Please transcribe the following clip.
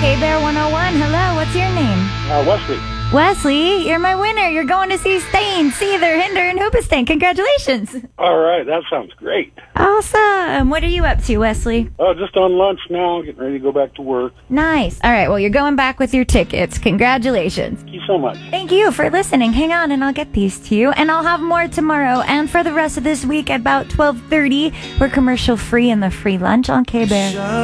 K-Bear 101, hello, what's your name? Wesley. Wesley, you're my winner. You're going to see Stain, Seether, Hinder, and Hoobastank. Congratulations. All right, that sounds great. Awesome. What are you up to, Wesley? Oh, just on lunch now, getting ready to go back to work. Nice. All right, well, you're going back with your tickets. Congratulations. Thank you so much. Thank you for listening. Hang on, and I'll get these to you. And I'll have more tomorrow. And for the rest of this week, at about 12:30, we're commercial free in the free lunch on K-Bear.